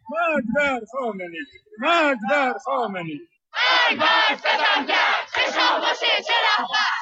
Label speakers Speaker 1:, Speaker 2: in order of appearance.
Speaker 1: مرگ بر خامنه‌ای، مرگ بر خامنه‌ای.
Speaker 2: مرگ بر ستمگر، چه شاه باشه چه رهبر.